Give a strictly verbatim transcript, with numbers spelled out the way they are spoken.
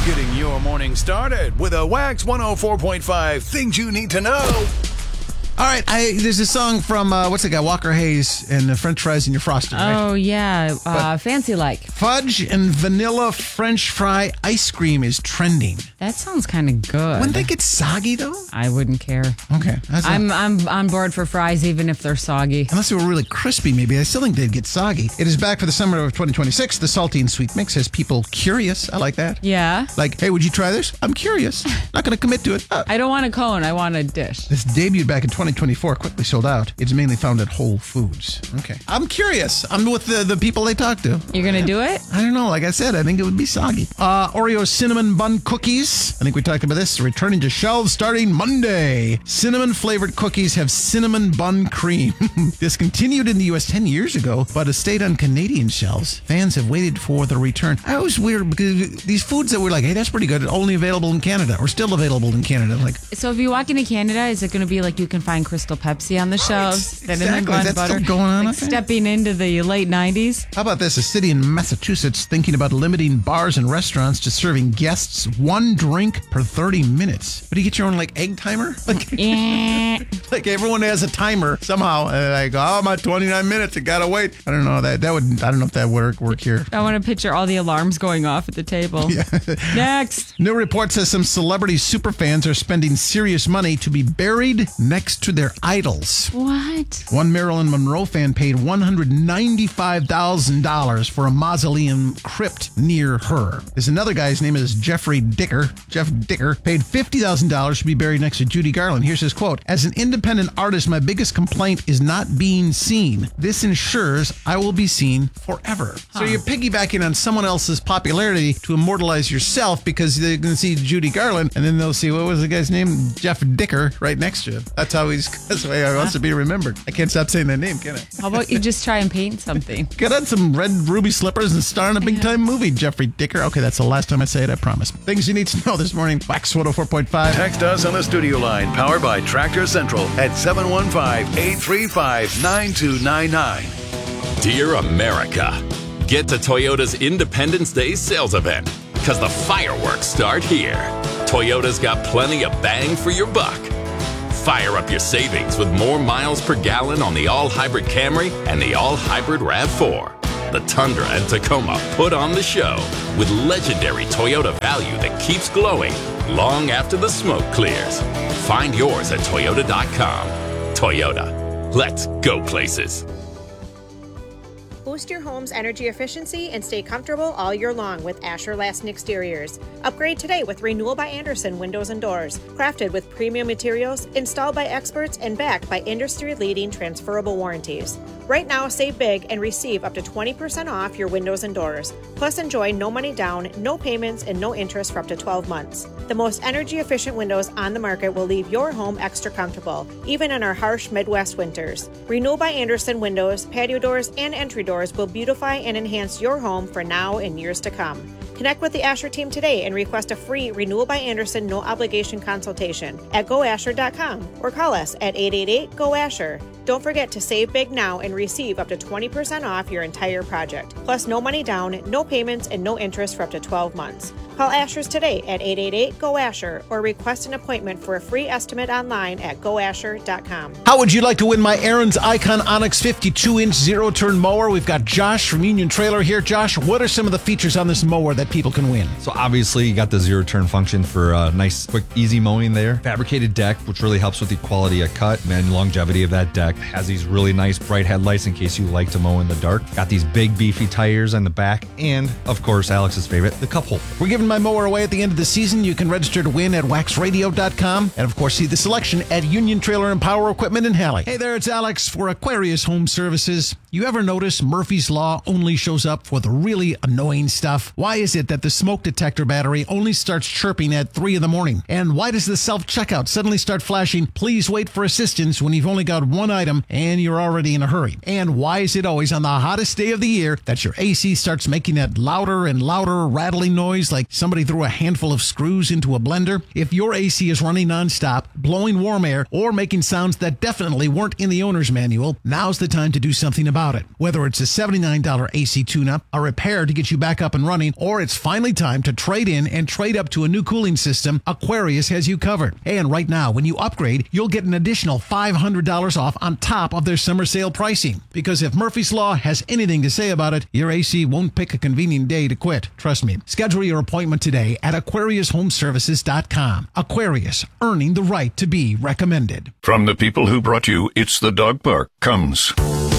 Getting your morning started with a Wax one oh four point five Things You Need to Know. All right, I, there's a song from, uh, what's the guy, Walker Hayes, and the French fries in your frosting, right? Oh, yeah, uh, fancy like. Fudge and vanilla French fry ice cream is trending. That sounds kind of good. Wouldn't they get soggy, though? I wouldn't care. Okay. That's I'm a, I'm on board for fries, even if they're soggy. Unless they were really crispy, maybe. I still think they'd get soggy. It is back for the summer of twenty twenty-six. The salty and sweet mix has people curious. I like that. Yeah. Like, hey, would you try this? I'm curious. Not going to commit to it. Uh, I don't want a cone. I want a dish. This debuted back in twenty twenty-four, quickly sold out. It's mainly found at Whole Foods. Okay. I'm curious. I'm with the, the people they talk to. You're going to do it? I don't know. Like I said, I think it would be soggy. Uh, Oreo cinnamon bun cookies. I think we talked about this. Returning to shelves starting Monday. Cinnamon flavored cookies have cinnamon bun cream. Discontinued in the U S ten years ago, but has stayed on Canadian shelves. Fans have waited for the return. I always weird because these foods that were like, hey, that's pretty good, only available in Canada or still available in Canada. Like, so if you walk into Canada, is it going to be like you can find Crystal Pepsi on the shelves? Right, exactly. Bun That's butter? still going on. Like stepping into the late nineties. How about this? A city in Massachusetts thinking about limiting bars and restaurants to serving guests one drink per thirty minutes. But do you get your own like egg timer? Like, Yeah. like everyone has a timer somehow. And like, oh, I'm at twenty-nine minutes. I gotta wait. I don't know that that would. I don't know if that would work work here. I want to picture all the alarms going off at the table. Yeah. Next. New report says some celebrity superfans are spending serious money to be buried next to their idols. What? One Marilyn Monroe fan paid one hundred ninety-five thousand dollars for a mausoleum crypt near her. There's another guy, his name is Jeffrey Dicker. Jeff Dicker paid fifty thousand dollars to be buried next to Judy Garland. Here's his quote. As an independent artist, my biggest complaint is not being seen. This ensures I will be seen forever. Huh. So you're piggybacking on someone else's popularity to immortalize yourself because they're going to see Judy Garland and then they'll see, what was the guy's name? Jeff Dicker right next to him. That's how he's, that's the way he wants to be remembered. I can't stop saying that name, can I? How about you just try and paint something? Get on some red ruby slippers and star in a big time movie, Jeffrey Dicker. Okay, that's the last time I say it, I promise. Things you need to know this morning. Wax one oh four point five. Text us on the studio line, powered by Tractor Central at seven one five, eight three five, nine two nine nine. Dear America, get to Toyota's Independence Day sales event because the fireworks start here. Toyota's got plenty of bang for your buck. Fire up your savings with more miles per gallon on the all-hybrid Camry and the all-hybrid RAV four. The Tundra and Tacoma put on the show with legendary Toyota value that keeps glowing long after the smoke clears. Find yours at Toyota dot com. Toyota, let's go places. Boost your home's energy efficiency and stay comfortable all year long with Asher Lasting Exteriors. Upgrade today with Renewal by Andersen Windows and Doors. Crafted with premium materials, installed by experts, and backed by industry-leading transferable warranties. Right now, save big and receive up to twenty percent off your windows and doors. Plus, enjoy no money down, no payments, and no interest for up to twelve months. The most energy-efficient windows on the market will leave your home extra comfortable, even in our harsh Midwest winters. Renewal by Andersen windows, patio doors, and entry doors will beautify and enhance your home for now and years to come. Connect with the Asher team today and request a free Renewal by Andersen no-obligation consultation at go asher dot com or call us at eight eight eight, G O, ASHER. Don't forget to save big now and receive up to twenty percent off your entire project. Plus, no money down, no payments, and no interest for up to twelve months. Call Asher's today at eight eight eight, G O, ASHER or request an appointment for a free estimate online at go asher dot com. How would you like to win my Aaron's Icon Onyx fifty-two inch zero-turn mower? We've got Josh from Union Trailer here. Josh, what are some of the features on this mower that people can win? So obviously you got the zero turn function for uh, nice, quick, easy mowing there. Fabricated deck, which really helps with the quality of cut and longevity of that deck. Has these really nice bright headlights in case you like to mow in the dark. Got these big beefy tires on the back, and of course Alex's favorite, the cup holder. We're giving my mower away at the end of the season. You can register to win at wax radio dot com and of course see the selection at Union Trailer and Power Equipment in Halley. Hey there, it's Alex for Aquarius Home Services. You ever notice Murphy's Law only shows up for the really annoying stuff? Why is it that the smoke detector battery only starts chirping at three in the morning? And why does the self-checkout suddenly start flashing, please wait for assistance, when you've only got one item and you're already in a hurry. And why is it always on the hottest day of the year that your A C starts making that louder and louder rattling noise like somebody threw a handful of screws into a blender? If your A C is running nonstop, blowing warm air, or making sounds that definitely weren't in the owner's manual, now's the time to do something about it. Whether it's a seventy-nine dollars A C tune-up, a repair to get you back up and running, or it's finally time to trade in and trade up to a new cooling system, Aquarius has you covered. And right now, when you upgrade, you'll get an additional five hundred dollars off on top of their summer sale pricing. Because if Murphy's Law has anything to say about it, your A C won't pick a convenient day to quit. Trust me. Schedule your appointment today at Aquarius Home Services dot com. Aquarius, earning the right to be recommended. From the people who brought you It's the Dog Park comes